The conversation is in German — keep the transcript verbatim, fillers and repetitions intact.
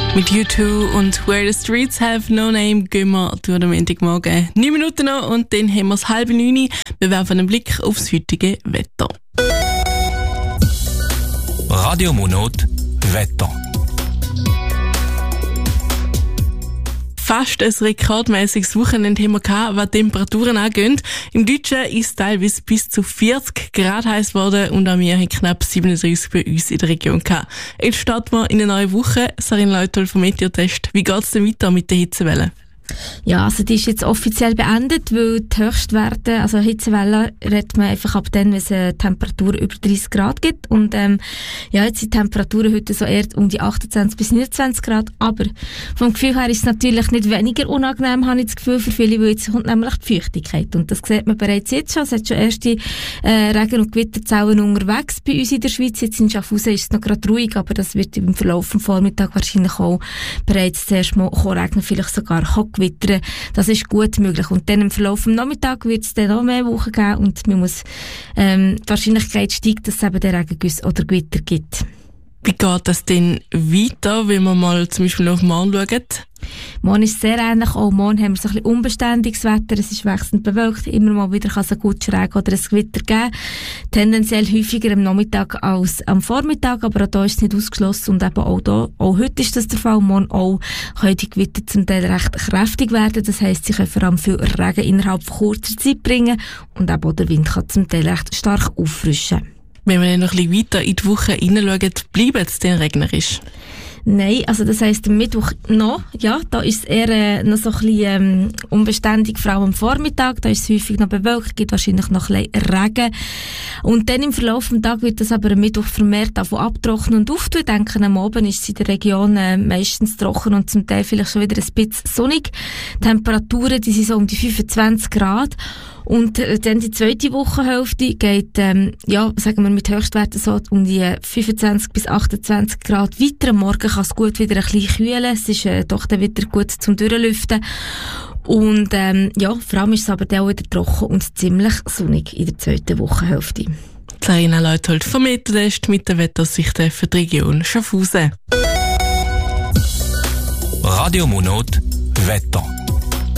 Mit U zwei und Where the Streets Have No Name gehen wir durch den Montagmorgen. Neun Minuten noch und dann haben wir es halb neun. Wir werfen einen Blick aufs heutige Wetter. Radio Monot Wetter. Fast ein rekordmäßiges Wochenende haben wir gehabt, was Temperaturen angeht. Im Deutschen ist es teilweise bis zu vierzig Grad heiß geworden und auch wir haben knapp siebenunddreißig bei uns in der Region gehabt. Jetzt starten wir in eine neue Woche. Sarin Leuthold vom Meteotest. Wie geht es denn weiter mit der Hitzewelle? Ja, also die ist jetzt offiziell beendet, weil die Höchstwerte, also Hitzewelle, redet man einfach ab dann, wenn es eine Temperatur über dreißig Grad gibt. Und ähm, ja, jetzt sind die Temperaturen heute so eher um die achtundzwanzig bis neunundzwanzig Grad. Aber vom Gefühl her ist es natürlich nicht weniger unangenehm, habe ich das Gefühl, für viele, weil jetzt kommt nämlich die Feuchtigkeit. Und das sieht man bereits jetzt schon. Es hat schon erste äh, Regen- und Gewitterzellen unterwegs bei uns in der Schweiz. Jetzt in Schaffhausen ist es noch gerade ruhig, aber das wird im Verlauf des Vormittags wahrscheinlich auch bereits zuerst mal regnen, vielleicht sogar Gewittern. Das ist gut möglich. Und dann im Verlauf des Nachmittags wird es dann noch mehr Wochen geben und man muss, ähm, die Wahrscheinlichkeit steigt, dass es eben den Regengüsse oder Gewitter gibt. Wie geht das denn weiter, wenn wir mal zum Beispiel auf morgen schauen? Morgen ist sehr ähnlich. Auch morgen haben wir so ein bisschen unbeständiges Wetter. Es ist wechselnd bewölkt. Immer mal wieder kann es einen guten Regen oder ein Gewitter geben. Tendenziell häufiger am Nachmittag als am Vormittag. Aber auch da ist es nicht ausgeschlossen. Und eben auch da, auch heute ist das der Fall. Morgen auch können die Gewitter zum Teil recht kräftig werden. Das heisst, sie können vor allem viel Regen innerhalb von kurzer Zeit bringen. Und eben auch der Wind kann zum Teil recht stark auffrischen. Wenn wir noch ein bisschen weiter in die Woche hineinschauen, bleibt es denn regnerisch? Nein, also das heisst, am Mittwoch noch, ja, da ist es eher äh, noch so ein bisschen ähm, unbeständig, vor allem am Vormittag, da ist es häufig noch bewölkt, gibt wahrscheinlich noch ein bisschen Regen. Und dann im Verlauf des Tages wird das aber am Mittwoch vermehrt davon abtrocknen und auftun. Ich denke, am Abend ist es in der Region äh, meistens trocken und zum Teil vielleicht schon wieder ein bisschen sonnig. Temperaturen, die sind so um die fünfundzwanzig Grad. Und äh, dann die zweite Wochenhälfte geht, ähm, ja, sagen wir mit Höchstwerten so um die fünfundzwanzig bis achtundzwanzig Grad weiter. Am Morgen kann es gut wieder ein bisschen kühlen. Es ist äh, doch dann wieder gut zum Durchlüften. Und ähm, ja, vor allem ist es aber dann auch wieder trocken und ziemlich sonnig in der zweiten Wochenhälfte. Sarina Leuthold vom Meteotest mit der Wetteraussicht für die Region Schaffhausen. Radio Monot Wetter.